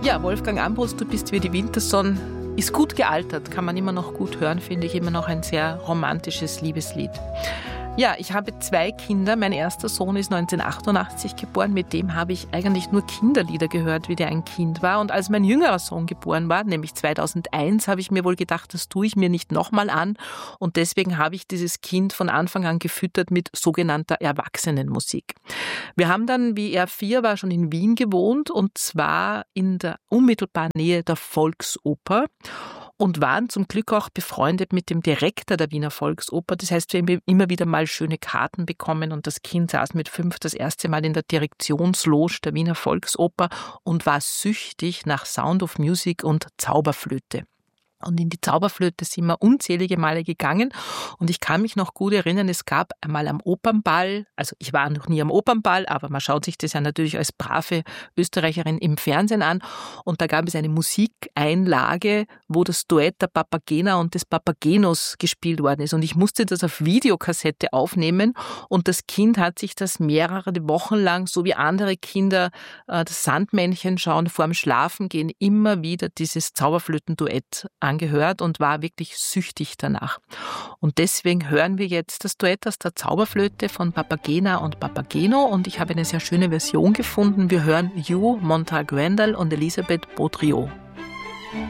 Ja, Wolfgang Ambros, du bist wie die Wintersonne, ist gut gealtert, kann man immer noch gut hören, finde ich, immer noch ein sehr romantisches Liebeslied. Ja, ich habe 2 Kinder. Mein erster Sohn ist 1988 geboren. Mit dem habe ich eigentlich nur Kinderlieder gehört, wie der ein Kind war. Und als mein jüngerer Sohn geboren war, nämlich 2001, habe ich mir wohl gedacht, das tue ich mir nicht nochmal an. Und deswegen habe ich dieses Kind von Anfang an gefüttert mit sogenannter Erwachsenenmusik. Wir haben dann, wie er 4 war, schon in Wien gewohnt, und zwar in der unmittelbaren Nähe der Volksoper. Und waren zum Glück auch befreundet mit dem Direktor der Wiener Volksoper. Das heißt, wir haben immer wieder mal schöne Karten bekommen und das Kind saß mit 5 das erste Mal in der Direktionsloge der Wiener Volksoper und war süchtig nach Sound of Music und Zauberflöte. Und in die Zauberflöte sind wir unzählige Male gegangen. Und ich kann mich noch gut erinnern, es gab einmal am Opernball, also ich war noch nie am Opernball, aber man schaut sich das ja natürlich als brave Österreicherin im Fernsehen an. Und da gab es eine Musikeinlage, wo das Duett der Papagena und des Papagenos gespielt worden ist. Und ich musste das auf Videokassette aufnehmen. Und das Kind hat sich das mehrere Wochen lang, so wie andere Kinder das Sandmännchen schauen, vorm Schlafengehen immer wieder dieses Zauberflötenduett angehört und war wirklich süchtig danach. Und deswegen hören wir jetzt das Duett aus der Zauberflöte von Papagena und Papageno und ich habe eine sehr schöne Version gefunden. Wir hören Hugh Montalguendal und Elisabeth Baudriot.